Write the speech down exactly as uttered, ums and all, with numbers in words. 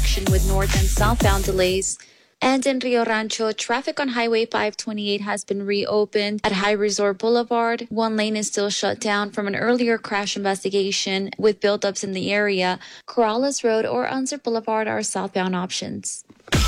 direction with north and southbound delays. And in Rio Rancho, traffic on Highway five twenty-eight has been reopened at High Resort Boulevard. One lane is still shut down from an earlier crash investigation with buildups in the area. Corrales Road or Unser Boulevard are southbound options.